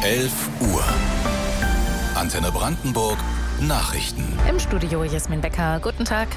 11 Uhr. Antenne Brandenburg Nachrichten. Im Studio Jasmin Becker. Guten Tag.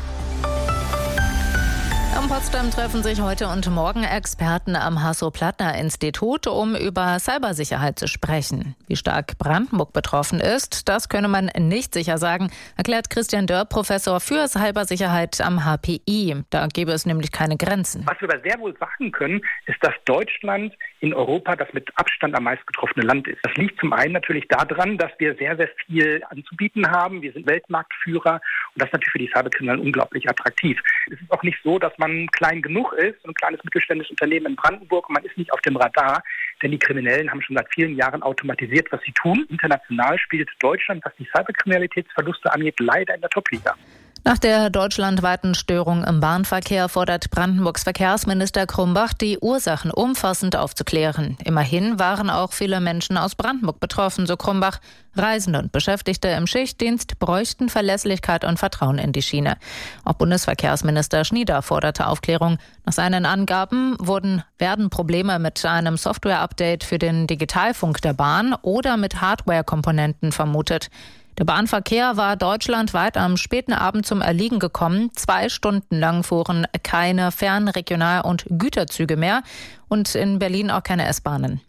In Potsdam treffen sich heute und morgen Experten am Hasso-Plattner-Institut, um über Cybersicherheit zu sprechen. Wie stark Brandenburg betroffen ist, das könne man nicht sicher sagen, erklärt Christian Dörr, Professor für Cybersicherheit am HPI. Da gäbe es nämlich keine Grenzen. Was wir aber sehr wohl sagen können, ist, dass Deutschland in Europa das mit Abstand am meisten getroffene Land ist. Das liegt zum einen natürlich daran, dass wir sehr, sehr viel anzubieten haben. Wir sind Weltmarktführer und das ist natürlich für die Cyberkriminellen unglaublich attraktiv. Es ist auch nicht so, dass man klein genug ist, ein kleines mittelständisches Unternehmen in Brandenburg, und man ist nicht auf dem Radar, denn die Kriminellen haben schon seit vielen Jahren automatisiert, was sie tun. International spielt Deutschland, was die Cyberkriminalitätsverluste angeht, leider in der Top-Liga. Nach der deutschlandweiten Störung im Bahnverkehr fordert Brandenburgs Verkehrsminister Krumbach, die Ursachen umfassend aufzuklären. Immerhin waren auch viele Menschen aus Brandenburg betroffen, so Krumbach. Reisende und Beschäftigte im Schichtdienst bräuchten Verlässlichkeit und Vertrauen in die Schiene. Auch Bundesverkehrsminister Schnieder forderte Aufklärung. Nach seinen Angaben werden Probleme mit einem Software-Update für den Digitalfunk der Bahn oder mit Hardware-Komponenten vermutet. Der Bahnverkehr war deutschlandweit am späten Abend zum Erliegen gekommen. 2 Stunden lang fuhren keine Fern-, Regional- und Güterzüge mehr und in Berlin auch keine S-Bahnen.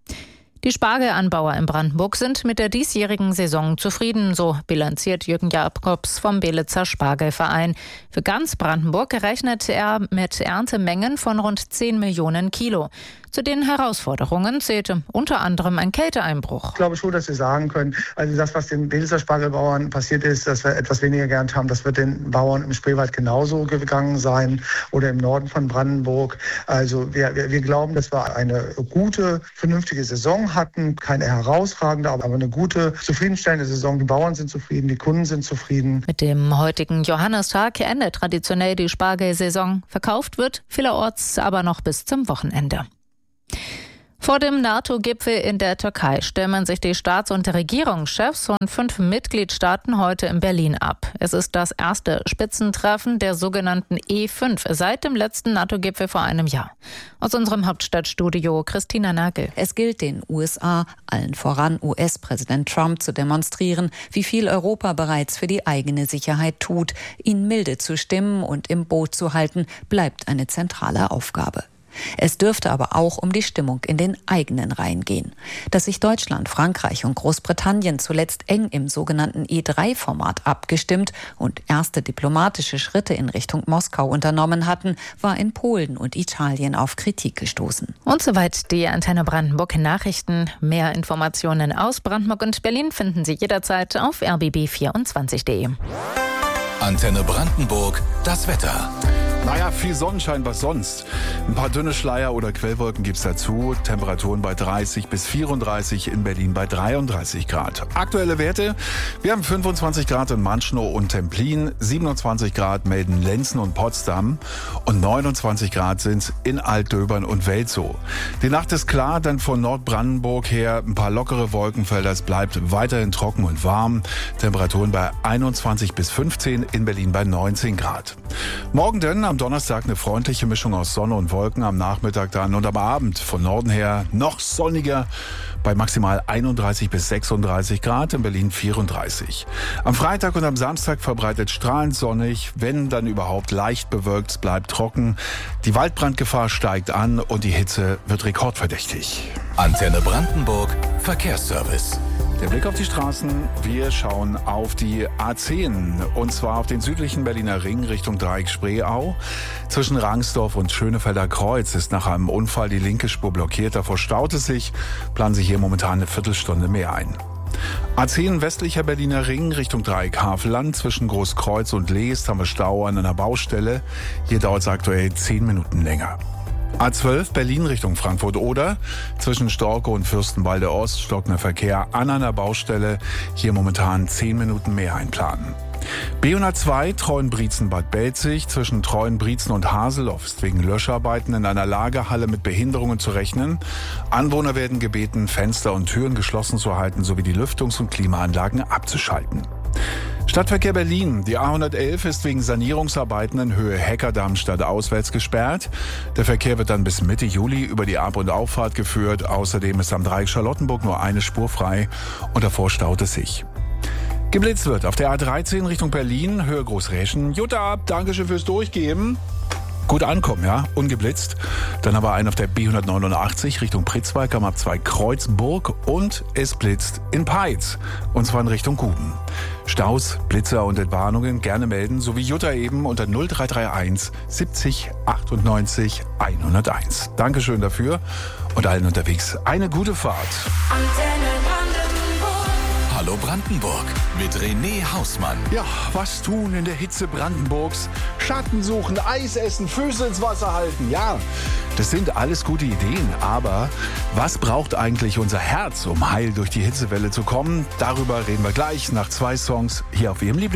Die Spargelanbauer in Brandenburg sind mit der diesjährigen Saison zufrieden, so bilanziert Jürgen Jakobs vom Belitzer Spargelverein. Für ganz Brandenburg rechnet er mit Erntemengen von rund 10 Millionen Kilo. Zu den Herausforderungen zählte unter anderem ein Kälteeinbruch. Ich glaube schon, dass wir sagen können, also das, was den Belitzer Spargelbauern passiert ist, dass wir etwas weniger geerntet haben, das wird den Bauern im Spreewald genauso gegangen sein oder im Norden von Brandenburg. Also wir glauben, dass wir eine gute, vernünftige Saison hatten, keine herausragende, aber eine gute, zufriedenstellende Saison. Die Bauern sind zufrieden, die Kunden sind zufrieden. Mit dem heutigen Johannistag endet traditionell die Spargelsaison. Verkauft wird vielerorts aber noch bis zum Wochenende. Vor dem NATO-Gipfel in der Türkei stimmen sich die Staats- und Regierungschefs von 5 Mitgliedstaaten heute in Berlin ab. Es ist das erste Spitzentreffen der sogenannten E5 seit dem letzten NATO-Gipfel vor einem Jahr. Aus unserem Hauptstadtstudio Christina Nagel. Es gilt den USA, allen voran US-Präsident Trump, zu demonstrieren, wie viel Europa bereits für die eigene Sicherheit tut. Ihn milde zu stimmen und im Boot zu halten, bleibt eine zentrale Aufgabe. Es dürfte aber auch um die Stimmung in den eigenen Reihen gehen. Dass sich Deutschland, Frankreich und Großbritannien zuletzt eng im sogenannten E3-Format abgestimmt und erste diplomatische Schritte in Richtung Moskau unternommen hatten, war in Polen und Italien auf Kritik gestoßen. Und soweit die Antenne Brandenburg Nachrichten. Mehr Informationen aus Brandenburg und Berlin finden Sie jederzeit auf rbb24.de. Antenne Brandenburg, das Wetter. Naja, viel Sonnenschein, was sonst. Ein paar dünne Schleier oder Quellwolken gibt's dazu. Temperaturen bei 30 bis 34, in Berlin bei 33 Grad. Aktuelle Werte: wir haben 25 Grad in Manschnow und Templin, 27 Grad melden Lenzen und Potsdam und 29 Grad sind's in Altdöbern und Welzow. Die Nacht ist klar, dann von Nordbrandenburg her ein paar lockere Wolkenfelder. Es bleibt weiterhin trocken und warm. Temperaturen bei 21 bis 15, in Berlin bei 19 Grad. Morgen dann am Donnerstag eine freundliche Mischung aus Sonne und Wolken, am Nachmittag dann und am Abend von Norden her noch sonniger bei maximal 31 bis 36 Grad, in Berlin 34. Am Freitag und am Samstag verbreitet strahlend sonnig, wenn dann überhaupt leicht bewölkt, es bleibt trocken. Die Waldbrandgefahr steigt an und die Hitze wird rekordverdächtig. Antenne Brandenburg Verkehrsservice. Der Blick auf die Straßen, wir schauen auf die A10 und zwar auf den südlichen Berliner Ring Richtung Dreieck Spreeau. Zwischen Rangsdorf und Schönefelder Kreuz ist nach einem Unfall die linke Spur blockiert. Davor staut es sich, planen sich hier momentan eine Viertelstunde mehr ein. A10 westlicher Berliner Ring Richtung Dreieck Havelland. Zwischen Großkreuz und Leest haben wir Stau an einer Baustelle. Hier dauert es aktuell 10 Minuten länger. A12 Berlin Richtung Frankfurt-Oder. Zwischen Storkow und Fürstenwalde Ost stockender Verkehr an einer Baustelle. Hier momentan 10 Minuten mehr einplanen. B102 Treuenbrietzen-Bad Belzig. Zwischen Treuenbrietzen und Haseloff ist wegen Löscharbeiten in einer Lagerhalle mit Behinderungen zu rechnen. Anwohner werden gebeten, Fenster und Türen geschlossen zu halten sowie die Lüftungs- und Klimaanlagen abzuschalten. Stadtverkehr Berlin. Die A111 ist wegen Sanierungsarbeiten in Höhe Heckerdarmstadt auswärts gesperrt. Der Verkehr wird dann bis Mitte Juli über die Ab- und Auffahrt geführt. Außerdem ist am Dreieck Charlottenburg nur eine Spur frei und davor staut es sich. Geblitzt wird auf der A13 Richtung Berlin, Höhe Großräschen. Jutta, Dankeschön fürs Durchgeben. Gut ankommen, ja, ungeblitzt. Dann haben wir einen auf der B189 Richtung Pritzwalk am Abzweig Kreuzburg und es blitzt in Peitz, und zwar in Richtung Guben. Staus, Blitzer und Entwarnungen gerne melden, so wie Jutta eben unter 0331 70 98 101. Dankeschön dafür und allen unterwegs eine gute Fahrt. Hallo Brandenburg mit René Hausmann. Ja, was tun in der Hitze Brandenburgs? Schatten suchen, Eis essen, Füße ins Wasser halten. Ja, das sind alles gute Ideen. Aber was braucht eigentlich unser Herz, um heil durch die Hitzewelle zu kommen? Darüber reden wir gleich nach 2 Songs hier auf Ihrem Lieblings.